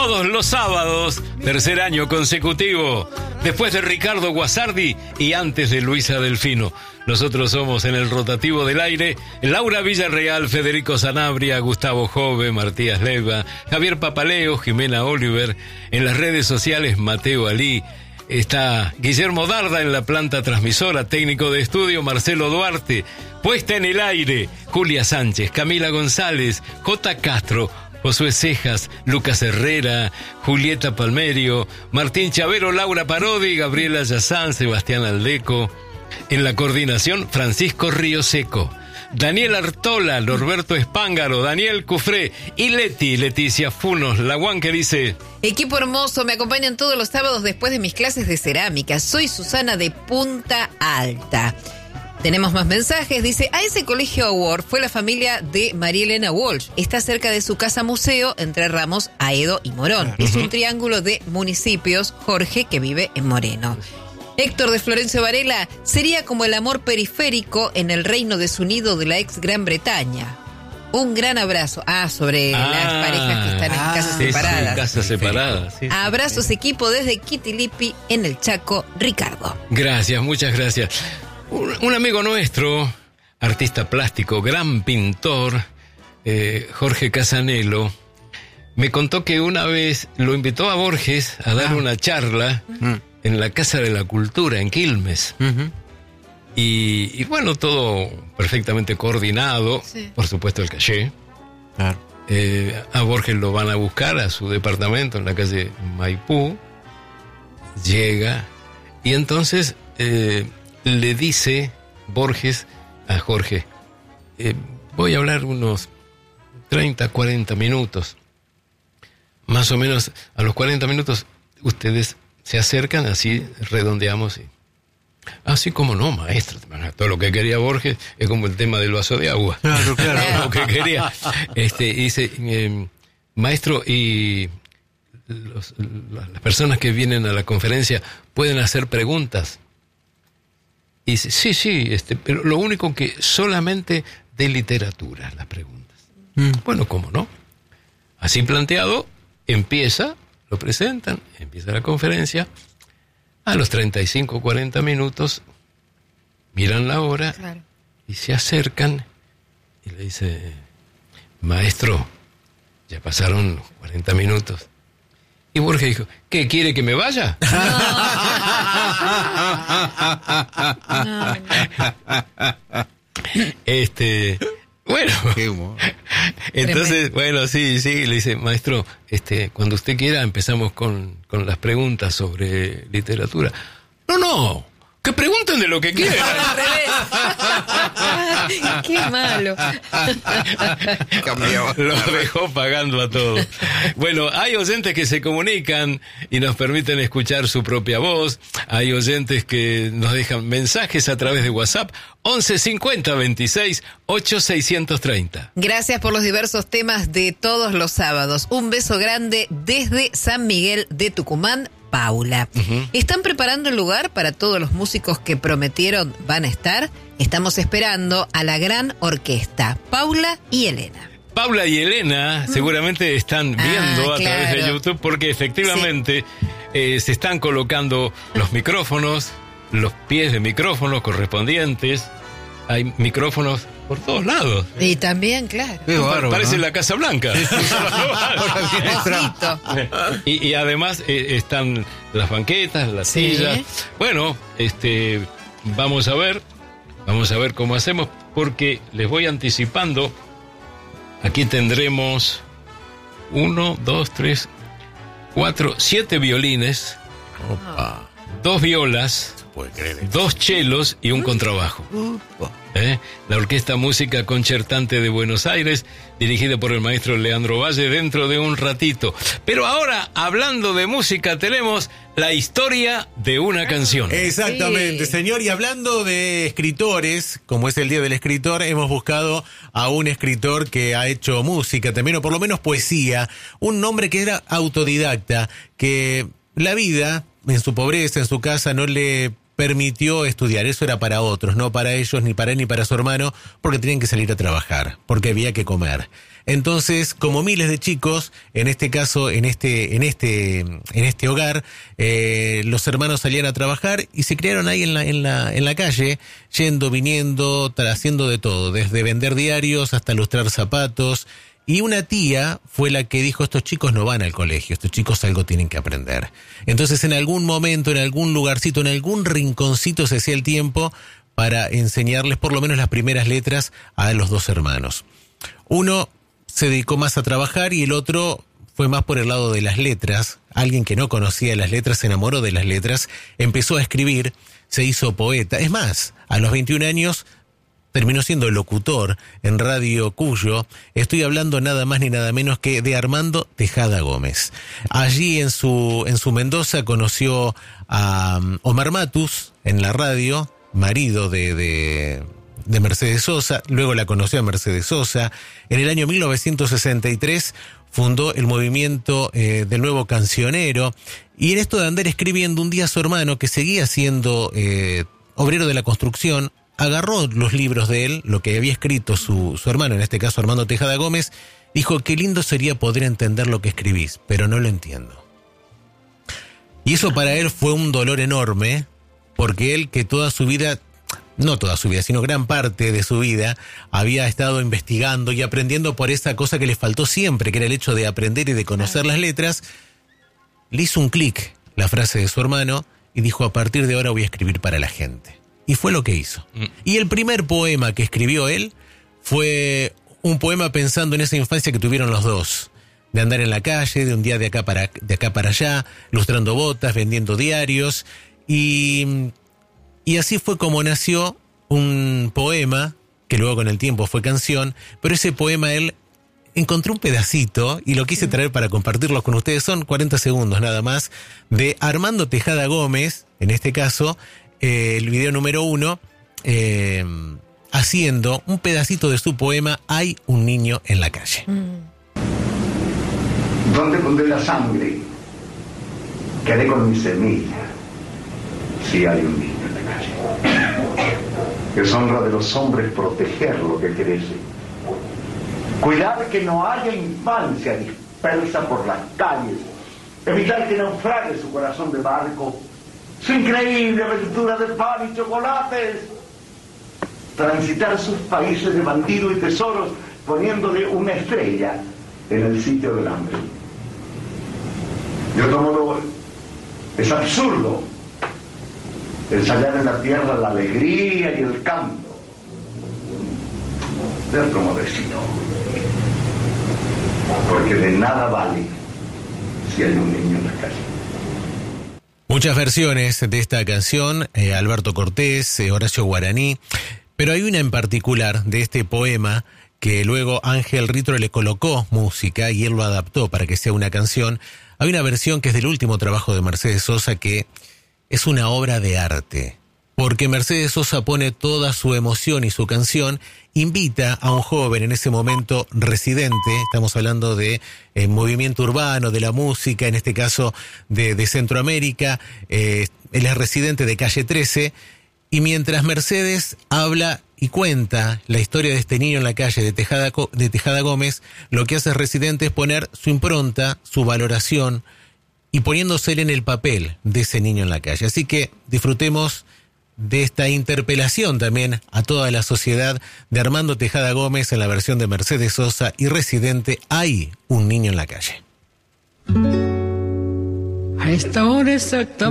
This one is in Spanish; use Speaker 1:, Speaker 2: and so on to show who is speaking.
Speaker 1: todos los sábados, tercer año consecutivo, después de Ricardo Guasardi y antes de Luisa Delfino. Nosotros somos en el rotativo del aire Laura Villarreal, Federico Sanabria, Gustavo Jove, Matías Leiva, Javier Papaleo, Jimena Oliver, en las redes sociales Mateo Alí. Está Guillermo Darda en la planta transmisora, técnico de estudio Marcelo Duarte, puesta en el aire Julia Sánchez, Camila González, J. Castro, Josué Cejas, Lucas Herrera, Julieta Palmerio, Martín Chavero, Laura Parodi, Gabriela Yazán, Sebastián Aldeco. En la coordinación, Francisco Río Seco, Daniel Artola, Norberto Espángaro, Daniel Cufré y Leticia Funos, la Juan que dice:
Speaker 2: equipo hermoso, me acompañan todos los sábados después de mis clases de cerámica. Soy Susana de Punta Alta. Tenemos más mensajes. Dice: a ese colegio Award fue la familia de María Elena Walsh. Está cerca de su casa museo entre Ramos, Aedo y Morón. Es un triángulo de municipios. Jorge, que vive en Moreno. Héctor de Florencio Varela: sería como el amor periférico en el reino desunido de la ex Gran Bretaña. Un gran abrazo. Sobre las parejas que están en casas separadas.
Speaker 1: Sí, casas separadas. Sí,
Speaker 2: abrazos, equipo, desde Kitilipi, en el Chaco, Ricardo.
Speaker 1: Gracias, muchas gracias. Un amigo nuestro, artista plástico, gran pintor, Jorge Casanelo, me contó que una vez lo invitó a Borges a dar una charla en la Casa de la Cultura, en Quilmes. Y bueno, todo perfectamente coordinado, por supuesto el caché. Claro. A Borges lo van a buscar a su departamento en la calle Maipú, llega, y entonces le dice Borges a Jorge: voy a hablar unos 30, 40 minutos. Más o menos a los 40 minutos ustedes se acercan, así redondeamos. Así como no, maestro. Todo lo que quería Borges es como el tema del vaso de agua. Claro. Lo que quería. Dice, maestro, y las personas que vienen a la conferencia pueden hacer preguntas. Y dice, sí, pero lo único que solamente de literatura las preguntas. Bueno, ¿cómo no? Así planteado, lo presentan, empieza la conferencia. A los 35, 40 minutos, miran la hora y se acercan y le dice: maestro, ya pasaron 40 minutos. Y Borges dijo: ¿qué, quiere que me vaya? Bueno, entonces, sí, le dice: maestro, cuando usted quiera empezamos con las preguntas sobre literatura. No, que pregunten de lo que quieran.
Speaker 2: Qué malo.
Speaker 1: Lo dejó pagando a todos. Bueno, hay oyentes que se comunican y nos permiten escuchar su propia voz. Hay oyentes que nos dejan mensajes a través de WhatsApp 11 50 26 8 630.
Speaker 2: Gracias por los diversos temas de todos los sábados. Un beso grande desde San Miguel de Tucumán, Paula. ¿Están preparando el lugar para todos los músicos que prometieron van a estar? Estamos esperando a la gran orquesta, Paula y Elena.
Speaker 1: Paula y Elena seguramente están viendo a través de YouTube, porque efectivamente se están colocando los micrófonos, los pies de micrófonos correspondientes. Hay micrófonos por todos lados.
Speaker 2: Y también, claro.
Speaker 1: Parece la Casa Blanca. y además están las banquetas, las sillas. Bueno, vamos a ver cómo hacemos, porque les voy anticipando. Aquí tendremos 1, 2, 3, 4, 7 violines, 2 violas, 2 chelos y un contrabajo. La Orquesta Música Concertante de Buenos Aires, dirigida por el maestro Leandro Valle, dentro de un ratito. Pero ahora, hablando de música, tenemos la historia de una canción.
Speaker 3: Exactamente, señor. Y hablando de escritores, como es el Día del Escritor, hemos buscado a un escritor que ha hecho música también, o por lo menos poesía. Un hombre que era autodidacta, que la vida, en su pobreza, en su casa, no le permitió estudiar. Eso era para otros, no para ellos, ni para él, ni para su hermano, porque tenían que salir a trabajar, porque había que comer. Entonces, como miles de chicos, en este caso, en este hogar, los hermanos salían a trabajar y se criaron ahí en la calle, yendo, viniendo, haciendo de todo, desde vender diarios hasta lustrar zapatos. Y una tía fue la que dijo, estos chicos no van al colegio, estos chicos algo tienen que aprender. Entonces, en algún momento, en algún lugarcito, en algún rinconcito se hacía el tiempo para enseñarles por lo menos las primeras letras a los dos hermanos. Uno se dedicó más a trabajar y el otro fue más por el lado de las letras. Alguien que no conocía las letras se enamoró de las letras, empezó a escribir, se hizo poeta. Es más, a los 21 años terminó siendo locutor en Radio Cuyo. Estoy hablando nada más ni nada menos que de Armando Tejada Gómez. Allí en su Mendoza conoció a Omar Matus en la radio, marido de Mercedes Sosa, luego la conoció a Mercedes Sosa. En el año 1963 fundó el movimiento del Nuevo Cancionero, y en esto de andar escribiendo, un día su hermano, que seguía siendo obrero de la construcción, agarró los libros de él, lo que había escrito su hermano, en este caso Armando Tejada Gómez, dijo, qué lindo sería poder entender lo que escribís, pero no lo entiendo. Y eso para él fue un dolor enorme, porque él, que toda su vida, no toda su vida, sino gran parte de su vida, había estado investigando y aprendiendo por esa cosa que le faltó siempre, que era el hecho de aprender y de conocer las letras, le hizo un clic la frase de su hermano y dijo, a partir de ahora voy a escribir para la gente. Y fue lo que hizo. Y el primer poema que escribió él fue un poema pensando en esa infancia que tuvieron los dos, de andar en la calle, de un día de acá para allá, lustrando botas, vendiendo diarios, y así fue como nació un poema, que luego con el tiempo fue canción, pero ese poema él encontró un pedacito, y lo quise traer para compartirlo con ustedes, son 40 segundos nada más, de Armando Tejada Gómez, en este caso, el video número 1, haciendo un pedacito de su poema, Hay un niño en la calle.
Speaker 4: ¿Dónde pondré la sangre? Quedé con mi semilla. Si hay un niño en la calle. Es honra de los hombres proteger lo que crece. Cuidar que no haya infancia dispersa por las calles. Evitar que naufrague su corazón de barco, su increíble aventura de pan y chocolates. Transitar sus países de bandidos y tesoros, poniéndole una estrella en el sitio del hambre. De otro modo, es absurdo ensayar en la tierra la alegría y el canto. De otro modo, no. Porque de nada vale si hay un niño en la calle.
Speaker 3: Muchas versiones de esta canción, Alberto Cortés, Horacio Guaraní, pero hay una en particular de este poema que luego Ángel Ritro le colocó música y él lo adaptó para que sea una canción. Hay una versión que es del último trabajo de Mercedes Sosa, que es una obra de arte, porque Mercedes Sosa pone toda su emoción y su canción, invita a un joven en ese momento residente, estamos hablando de movimiento urbano, de la música, en este caso de Centroamérica, él es residente de Calle 13, y mientras Mercedes habla y cuenta la historia de este niño en la calle de Tejada Gómez, lo que hace Residente es poner su impronta, su valoración, y poniéndose él en el papel de ese niño en la calle. Así que disfrutemos de esta interpelación también a toda la sociedad de Armando Tejada Gómez en la versión de Mercedes Sosa y Residente, Hay un niño en la calle.
Speaker 5: A esta hora exacta.